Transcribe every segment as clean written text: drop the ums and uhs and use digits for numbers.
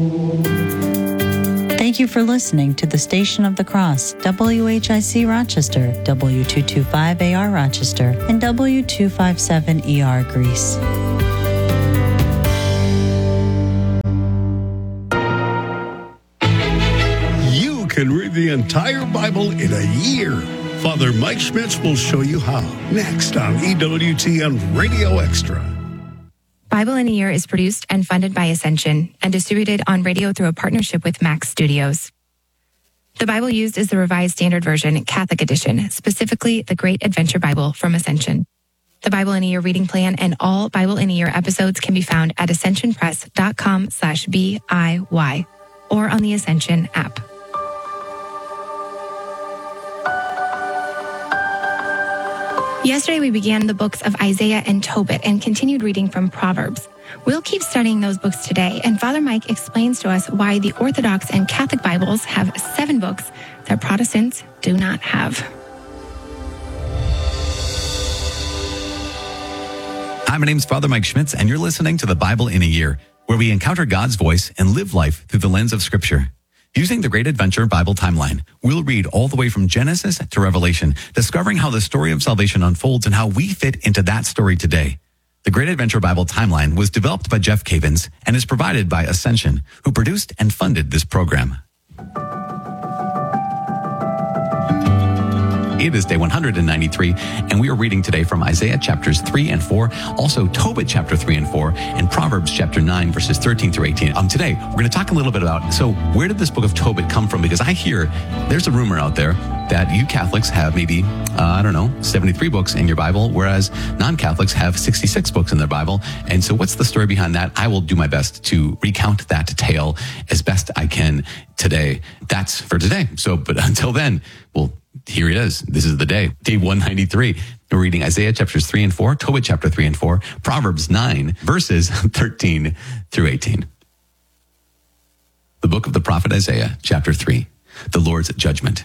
Thank you for listening to the Station of the Cross, WHIC Rochester, W225AR Rochester, and W257ER Greece. You can read the entire Bible in a year. Father Mike Schmitz will show you how. Next on EWTN Radio Extra. Bible in a Year is produced and funded by Ascension and distributed on radio through a partnership with Max Studios. The Bible used is the Revised Standard Version, Catholic Edition, specifically the Great Adventure Bible from Ascension. The Bible in a Year reading plan and all Bible in a Year episodes can be found at ascensionpress.com/BIY or on the Ascension app. Yesterday, we began the books of Isaiah and Tobit and continued reading from Proverbs. We'll keep studying those books today, and Father Mike explains to us why the Orthodox and Catholic Bibles have 7 books that Protestants do not have. Hi, my name's Father Mike Schmitz, and you're listening to the Bible in a Year, where we encounter God's voice and live life through the lens of Scripture. Using the Great Adventure Bible timeline, we'll read all the way from Genesis to Revelation, discovering how the story of salvation unfolds and how we fit into that story today. The Great Adventure Bible timeline was developed by Jeff Cavins and is provided by Ascension, who produced and funded this program. It is day 193, and we are reading today from Isaiah chapters 3 and 4, also Tobit chapter 3 and 4, and Proverbs chapter 9, verses 13 through 18. Today, we're going to talk a little bit about, so where did this book of Tobit come from? Because I hear there's a rumor out there that you Catholics have maybe, 73 books in your Bible, whereas non-Catholics have 66 books in their Bible. And so what's the story behind that? I will do my best to recount that tale as best I can today. That's for today. So, but until then, well, here it is. This is the day. Day 193. We're reading Isaiah chapters 3 and 4, Tobit chapter 3 and 4, Proverbs 9, verses 13 through 18. The book of the prophet Isaiah, chapter 3, the Lord's judgment.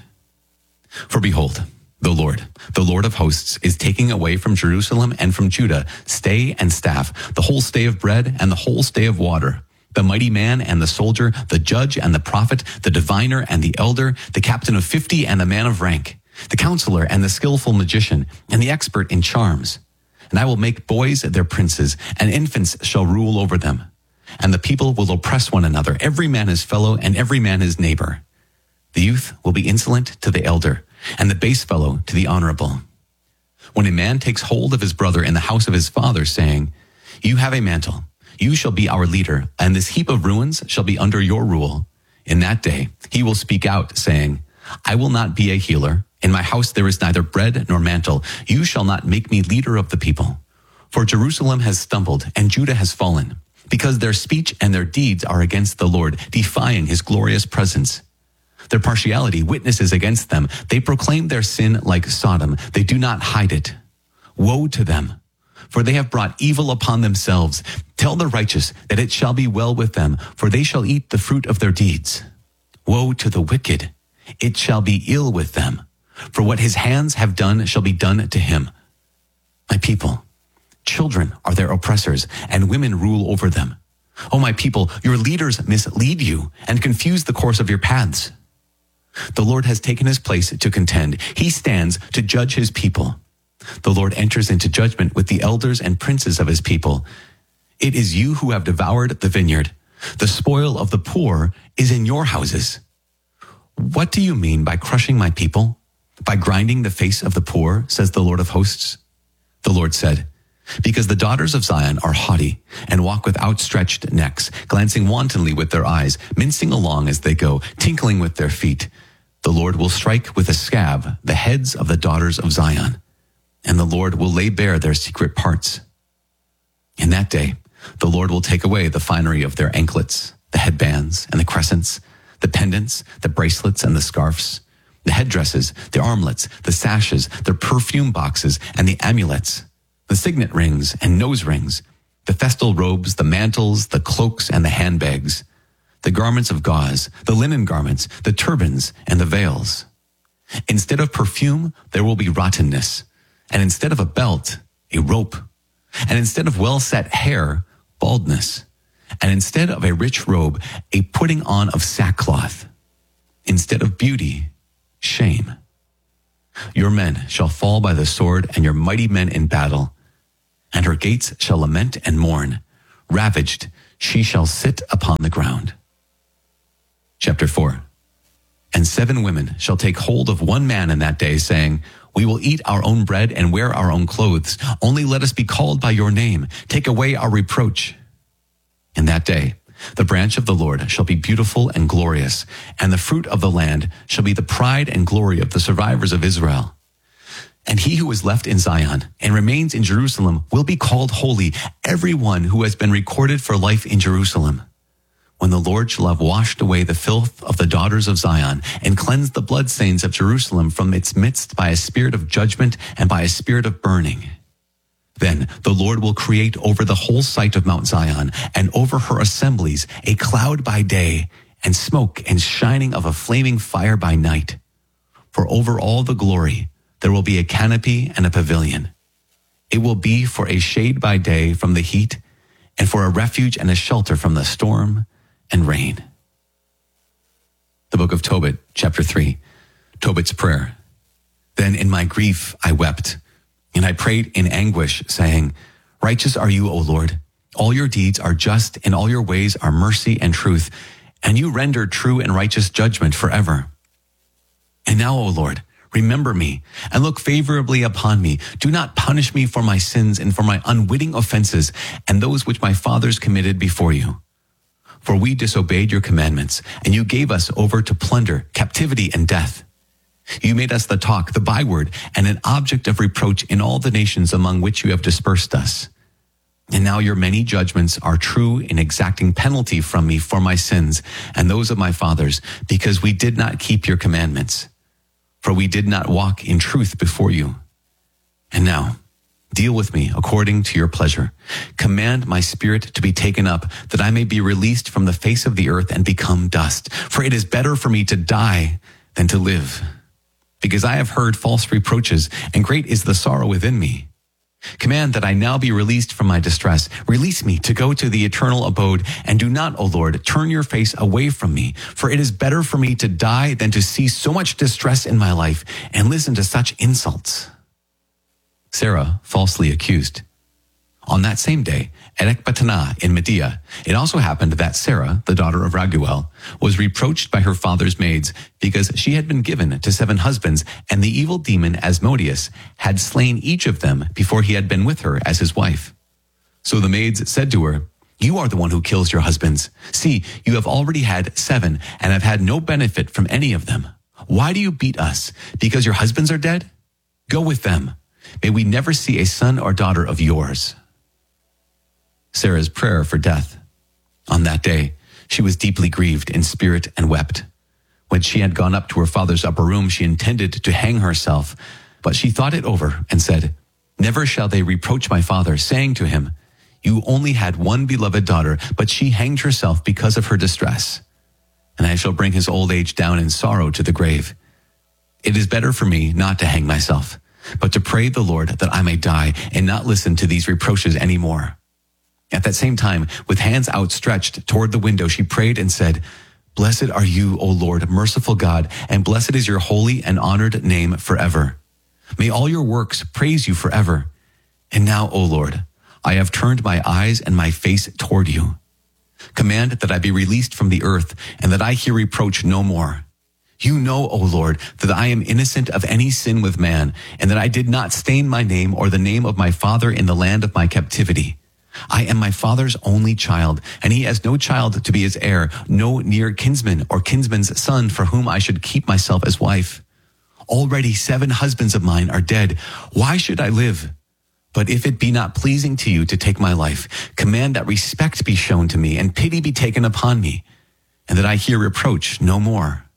For behold, the Lord of hosts, is taking away from Jerusalem and from Judah stay and staff, the whole stay of bread and the whole stay of water, the mighty man and the soldier, the judge and the prophet, the diviner and the elder, the captain of 50 and the man of rank, the counselor and the skillful magician, and the expert in charms. And I will make boys their princes, and infants shall rule over them. And the people will oppress one another, every man his fellow, and every man his neighbor. The youth will be insolent to the elder, and the base fellow to the honorable. When a man takes hold of his brother in the house of his father, saying, You have a mantle, you shall be our leader, and this heap of ruins shall be under your rule. In that day he will speak out, saying, I will not be a healer. In my house there is neither bread nor mantle. You shall not make me leader of the people. For Jerusalem has stumbled, and Judah has fallen, because their speech and their deeds are against the Lord, defying his glorious presence. Their partiality witnesses against them. They proclaim their sin like Sodom. They do not hide it. Woe to them, for they have brought evil upon themselves. Tell the righteous that it shall be well with them, for they shall eat the fruit of their deeds. Woe to the wicked, it shall be ill with them, for what his hands have done shall be done to him. My people, children are their oppressors, and women rule over them. O my people, your leaders mislead you and confuse the course of your paths. The Lord has taken his place to contend. He stands to judge his people. The Lord enters into judgment with the elders and princes of his people. It is you who have devoured the vineyard. The spoil of the poor is in your houses. What do you mean by crushing my people? By grinding the face of the poor, says the Lord of hosts. The Lord said, because the daughters of Zion are haughty and walk with outstretched necks, glancing wantonly with their eyes, mincing along as they go, tinkling with their feet. The Lord will strike with a scab the heads of the daughters of Zion, and the Lord will lay bare their secret parts. In that day, the Lord will take away the finery of their anklets, the headbands and the crescents, the pendants, the bracelets and the scarfs, the headdresses, the armlets, the sashes, their perfume boxes and the amulets, the signet rings and nose rings, the festal robes, the mantles, the cloaks and the handbags, the garments of gauze, the linen garments, the turbans and the veils. Instead of perfume, there will be rottenness, and instead of a belt, a rope, and instead of well-set hair, baldness, and instead of a rich robe, a putting on of sackcloth. Instead of beauty, shame. Your men shall fall by the sword, and your mighty men in battle. And her gates shall lament and mourn. Ravaged, she shall sit upon the ground. Chapter 4. And 7 women shall take hold of one man in that day, saying, We will eat our own bread and wear our own clothes. Only let us be called by your name. Take away our reproach. In that day, the branch of the Lord shall be beautiful and glorious, and the fruit of the land shall be the pride and glory of the survivors of Israel. And he who is left in Zion and remains in Jerusalem will be called holy, everyone who has been recorded for life in Jerusalem. When the Lord shall have washed away the filth of the daughters of Zion and cleansed the bloodstains of Jerusalem from its midst by a spirit of judgment and by a spirit of burning. Then the Lord will create over the whole site of Mount Zion and over her assemblies a cloud by day and smoke and shining of a flaming fire by night. For over all the glory there will be a canopy and a pavilion. It will be for a shade by day from the heat and for a refuge and a shelter from the storm and rain. The book of Tobit, chapter 3, Tobit's prayer. Then in my grief I wept, and I prayed in anguish, saying, Righteous are you, O Lord. All your deeds are just, and all your ways are mercy and truth, and you render true and righteous judgment forever. And now, O Lord, remember me, and look favorably upon me. Do not punish me for my sins and for my unwitting offenses, and those which my fathers committed before you. For we disobeyed your commandments, and you gave us over to plunder, captivity, and death. You made us the talk, the byword, and an object of reproach in all the nations among which you have dispersed us. And now your many judgments are true in exacting penalty from me for my sins and those of my fathers, because we did not keep your commandments. For we did not walk in truth before you. And now, deal with me according to your pleasure. Command my spirit to be taken up, that I may be released from the face of the earth and become dust. For it is better for me to die than to live. Because I have heard false reproaches, and great is the sorrow within me. Command that I now be released from my distress. Release me to go to the eternal abode, and do not, O Lord, turn your face away from me. For it is better for me to die than to see so much distress in my life and listen to such insults. Sarah falsely accused. On that same day, at Ecbatana in Media, it also happened that Sarah, the daughter of Raguel, was reproached by her father's maids because she had been given to 7 husbands, and the evil demon Asmodeus had slain each of them before he had been with her as his wife. So the maids said to her, You are the one who kills your husbands. See, you have already had 7 and have had no benefit from any of them. Why do you beat us? Because your husbands are dead? Go with them. May we never see a son or daughter of yours. Sarah's prayer for death. On that day, she was deeply grieved in spirit and wept. When she had gone up to her father's upper room, she intended to hang herself, but she thought it over and said, Never shall they reproach my father, saying to him, You only had one beloved daughter, but she hanged herself because of her distress. And I shall bring his old age down in sorrow to the grave. It is better for me not to hang myself, but to pray the Lord that I may die and not listen to these reproaches any more. At that same time, with hands outstretched toward the window, she prayed and said, Blessed are you, O Lord, merciful God, and blessed is your holy and honored name forever. May all your works praise you forever. And now, O Lord, I have turned my eyes and my face toward you. Command that I be released from the earth, and that I hear reproach no more. You know, O Lord, that I am innocent of any sin with man, and that I did not stain my name or the name of my father in the land of my captivity. I am my father's only child, and he has no child to be his heir, no near kinsman or kinsman's son for whom I should keep myself as wife. Already 7 husbands of mine are dead. Why should I live? But if it be not pleasing to you to take my life, command that respect be shown to me and pity be taken upon me, and that I hear reproach no more.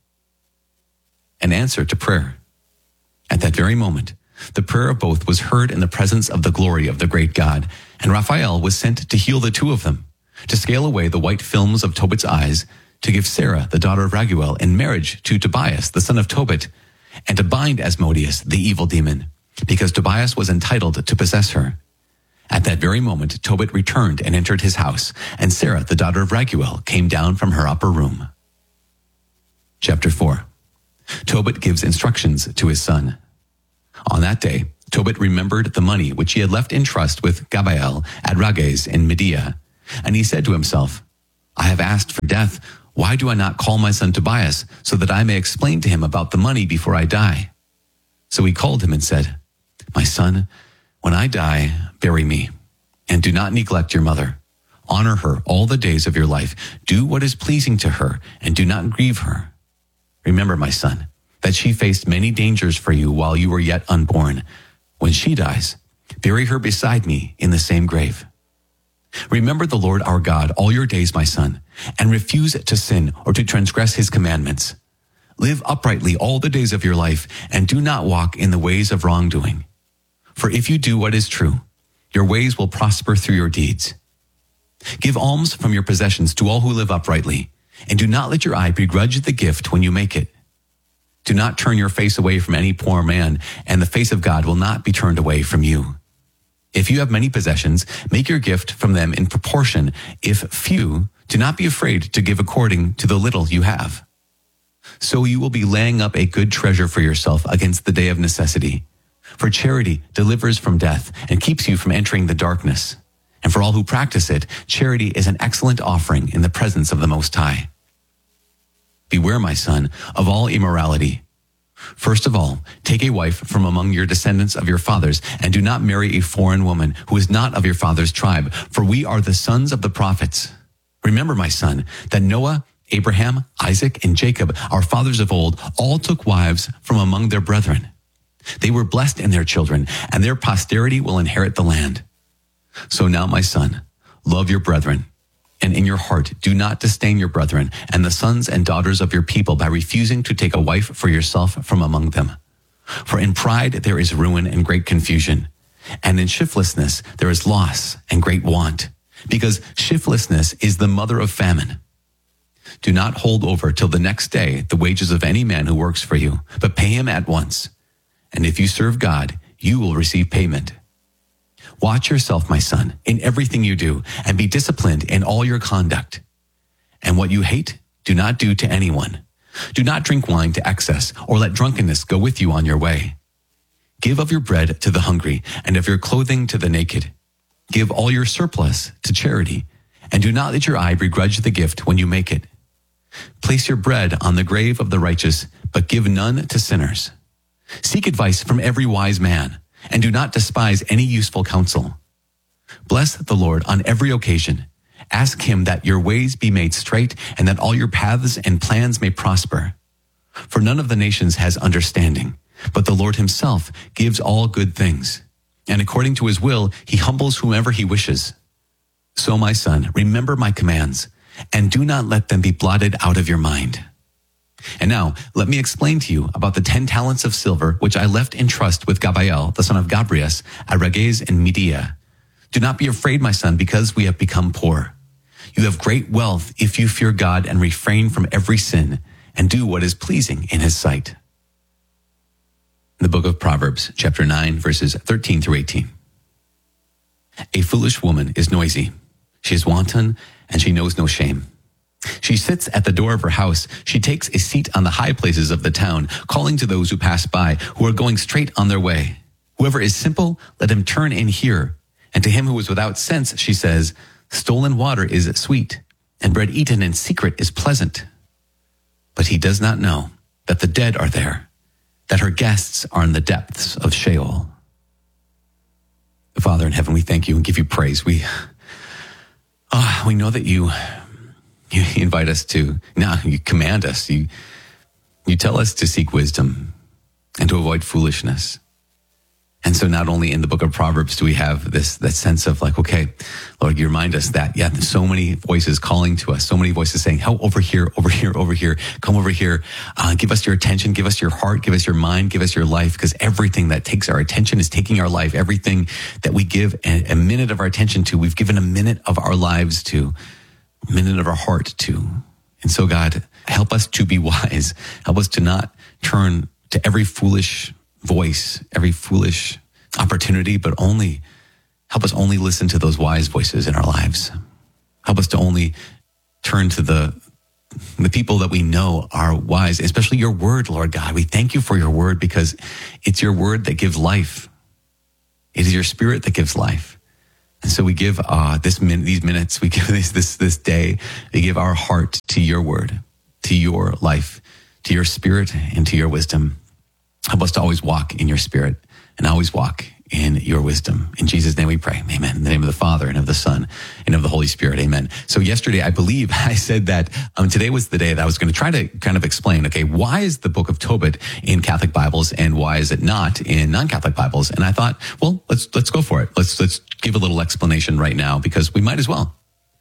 An answer to prayer. At that very moment, the prayer of both was heard in the presence of the glory of the great God, and Raphael was sent to heal the 2 of them, to scale away the white films of Tobit's eyes, to give Sarah, the daughter of Raguel, in marriage to Tobias, the son of Tobit, and to bind Asmodeus, the evil demon, because Tobias was entitled to possess her. At that very moment, Tobit returned and entered his house, and Sarah, the daughter of Raguel, came down from her upper room. Chapter 4. Tobit gives instructions to his son. On that day, Tobit remembered the money which he had left in trust with Gabael at Rages in Media, and he said to himself, I have asked for death. Why do I not call my son Tobias so that I may explain to him about the money before I die? So he called him and said, My son, when I die, bury me, and do not neglect your mother. Honor her all the days of your life. Do what is pleasing to her, and do not grieve her. Remember, my son, that she faced many dangers for you while you were yet unborn. When she dies, bury her beside me in the same grave. Remember the Lord our God all your days, my son, and refuse to sin or to transgress his commandments. Live uprightly all the days of your life, and do not walk in the ways of wrongdoing. For if you do what is true, your ways will prosper through your deeds. Give alms from your possessions to all who live uprightly, and do not let your eye begrudge the gift when you make it. Do not turn your face away from any poor man, and the face of God will not be turned away from you. If you have many possessions, make your gift from them in proportion. If few, do not be afraid to give according to the little you have. So you will be laying up a good treasure for yourself against the day of necessity. For charity delivers from death and keeps you from entering the darkness. And for all who practice it, charity is an excellent offering in the presence of the Most High. Beware, my son, of all immorality. First of all, take a wife from among your descendants of your fathers, and do not marry a foreign woman who is not of your father's tribe, for we are the sons of the prophets. Remember, my son, that Noah, Abraham, Isaac, and Jacob, our fathers of old, all took wives from among their brethren. They were blessed in their children, and their posterity will inherit the land. So now, my son, love your brethren, and in your heart do not disdain your brethren and the sons and daughters of your people by refusing to take a wife for yourself from among them. For in pride there is ruin and great confusion, and in shiftlessness there is loss and great want, because shiftlessness is the mother of famine. Do not hold over till the next day the wages of any man who works for you, but pay him at once. And if you serve God, you will receive payment. Watch yourself, my son, in everything you do, and be disciplined in all your conduct. And what you hate, do not do to anyone. Do not drink wine to excess, or let drunkenness go with you on your way. Give of your bread to the hungry, and of your clothing to the naked. Give all your surplus to charity, and do not let your eye begrudge the gift when you make it. Place your bread on the grave of the righteous, but give none to sinners. Seek advice from every wise man, and do not despise any useful counsel. Bless the Lord on every occasion. Ask him that your ways be made straight, and that all your paths and plans may prosper. For none of the nations has understanding, but the Lord himself gives all good things. And according to his will, he humbles whomever he wishes. So, my son, remember my commands, and do not let them be blotted out of your mind. And now, let me explain to you about the 10 talents of silver which I left in trust with Gabael, the son of Gabrias, at Rages in Media. Do not be afraid, my son, because we have become poor. You have great wealth if you fear God and refrain from every sin and do what is pleasing in his sight. The book of Proverbs, chapter 9, verses 13 through 18. A foolish woman is noisy. She is wanton, and she knows no shame. She sits at the door of her house. She takes a seat on the high places of the town, calling to those who pass by, who are going straight on their way. Whoever is simple, let him turn in here. And to him who is without sense, she says, stolen water is sweet, and bread eaten in secret is pleasant. But he does not know that the dead are there, that her guests are in the depths of Sheol. Father in heaven, we thank you and give you praise. We know that you invite us to, you command us, you tell us to seek wisdom and to avoid foolishness. And so not only in the book of Proverbs do we have that sense of like, okay, Lord, you remind us that, there's so many voices calling to us, so many voices saying, oh, over here, come over here, give us your attention, give us your heart, give us your mind, give us your life, because everything that takes our attention is taking our life. Everything that we give a minute of our attention to, we've given a minute of our lives to, a minute of our heart to. And so God, help us to be wise. Help us to not turn to every foolish voice, every foolish opportunity, but only Help us only listen to those wise voices in our lives. Help us to only turn to the people that we know are wise, especially your word, Lord God. We thank you for your word because it's your word that gives life. It is your spirit that gives life. And so we give these minutes, we give this day, we give our heart to your word, to your life, to your spirit, and to your wisdom. Help us to always walk in your spirit and always walk in your wisdom. In Jesus' name we pray. Amen. In the name of the Father and of the Son and of the Holy Spirit. Amen. So yesterday, I believe I said that today was the day that I was going to try to kind of explain, okay, why is the book of Tobit in Catholic Bibles and why is it not in non-Catholic Bibles? And I thought, well, let's go for it. Let's give a little explanation right now because we might as well.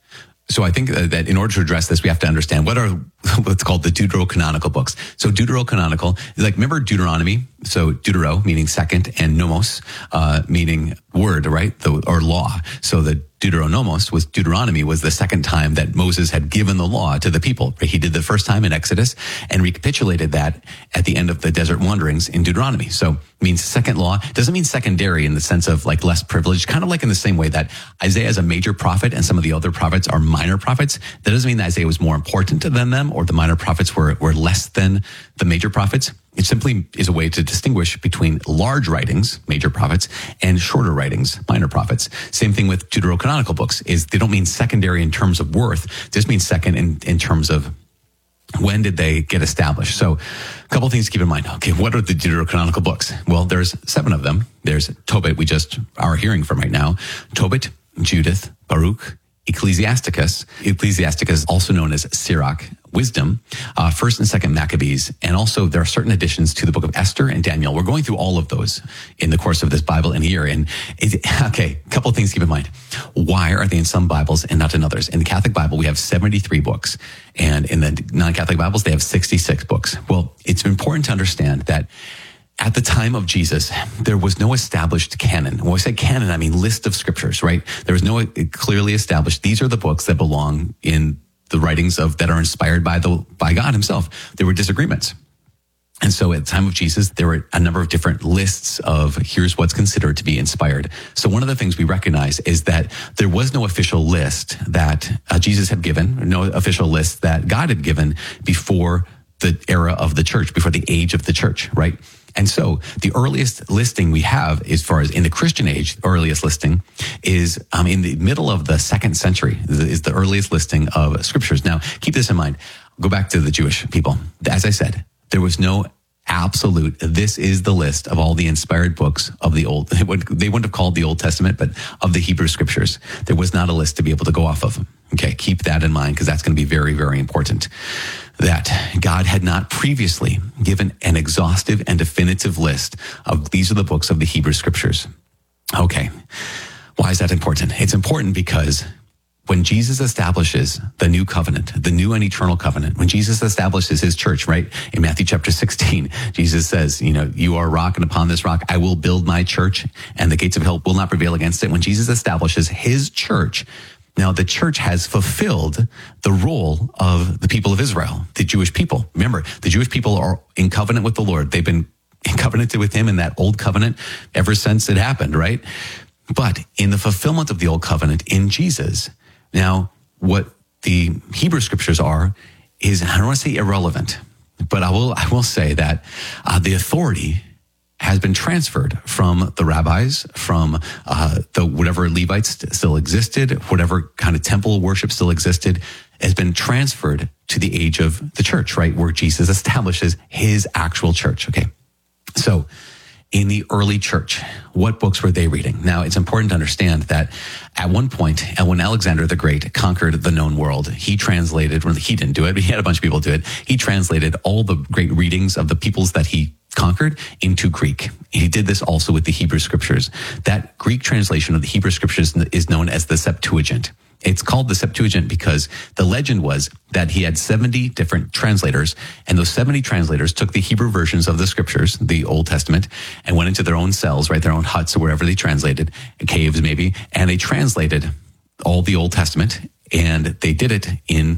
So I think that in order to address this, we have to understand what are what's called the deuterocanonical books. So deuterocanonical is like, remember Deuteronomy? So deutero meaning second and nomos meaning word, right? Or law. So the Deuteronomos was Deuteronomy was the second time that Moses had given the law to the people. He did the first time in Exodus and recapitulated that at the end of the desert wanderings in Deuteronomy. So it means second law. Doesn't mean secondary in the sense of like less privileged, kind of like in the same way that Isaiah is a major prophet and some of the other prophets are minor prophets. That doesn't mean that Isaiah was more important than them or the minor prophets were less than the major prophets. It simply is a way to distinguish between large writings, major prophets, and shorter writings, minor prophets. Same thing with deuterocanonical books, is they don't mean secondary in terms of worth. This means second in terms of when did they get established. So a couple things to keep in mind. Okay, what are the deuterocanonical books? Well, there's 7 of them. There's Tobit, we just are hearing from right now. Tobit, Judith, Baruch, Ecclesiasticus. Ecclesiasticus, also known as Sirach, Wisdom, First and Second Maccabees, and also there are certain additions to the book of Esther and Daniel. We're going through all of those in the course of this Bible in a year. And okay, a couple of things to keep in mind. Why are they in some Bibles and not in others? In the Catholic Bible, we have 73 books, and in the non-Catholic Bibles, they have 66 books. Well, it's important to understand that at the time of Jesus, there was no established canon. When I say canon, I mean list of scriptures, right? There was no clearly established. These are the books that belong in the writings that are inspired by God himself. There were disagreements. And so at the time of Jesus, there were a number of different lists of here's what's considered to be inspired. So one of the things we recognize is that there was no official list that Jesus had given, no official list that God had given before the era of the church, before the age of the church, right? And so the earliest listing we have, as far as in the Christian age, earliest listing is in the middle of the 2nd century is the earliest listing of scriptures. Now, keep this in mind. Go back to the Jewish people. As I said, there was no absolute, this is the list of all the inspired books of the Old. They wouldn't have called the Old Testament, but of the Hebrew scriptures. There was not a list to be able to go off of. Okay, keep that in mind because that's going to be very, very important. That God had not previously given an exhaustive and definitive list of these are the books of the Hebrew scriptures. Okay, why is that important? It's important because when Jesus establishes the new covenant, the new and eternal covenant, when Jesus establishes his church, right? In Matthew chapter 16, Jesus says, you are a rock and upon this rock I will build my church and the gates of hell will not prevail against it. When Jesus establishes his church, now the church has fulfilled the role of the people of Israel, the Jewish people. Remember, the Jewish people are in covenant with the Lord. They've been covenanted with him in that old covenant ever since it happened, right? But in the fulfillment of the old covenant in Jesus, now what the Hebrew scriptures are is, I don't want to say irrelevant, but I will say that the authority has been transferred from the rabbis, from the whatever Levites still existed, whatever kind of temple worship still existed, has been transferred to the age of the church, right? Where Jesus establishes his actual church. Okay. So in the early church, what books were they reading? Now, it's important to understand that at one point, when Alexander the Great conquered the known world, he translated, well, he didn't do it, but he had a bunch of people do it. He translated all the great readings of the peoples that he conquered into Greek. He did this also with the Hebrew scriptures. That Greek translation of the Hebrew scriptures is known as the Septuagint. It's called the Septuagint because the legend was that he had 70 different translators, and those 70 translators took the Hebrew versions of the scriptures, the Old Testament, and went into their own cells, right, their own huts or wherever they translated, caves maybe, and they translated all the Old Testament, and they did it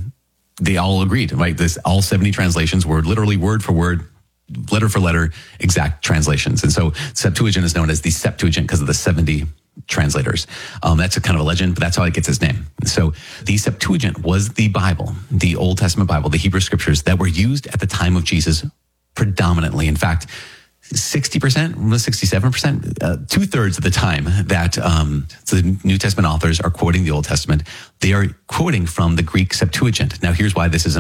they all agreed, right? All 70 translations were literally word for word, letter for letter, exact translations. And so Septuagint is known as the Septuagint because of the 70 translators. That's a kind of a legend, but that's how it gets its name. So the Septuagint was the Bible, the Old Testament Bible, the Hebrew scriptures that were used at the time of Jesus predominantly. In fact, 60%, 67%, 2/3 of the time that the New Testament authors are quoting the Old Testament, they are quoting from the Greek Septuagint. Now, here's why this is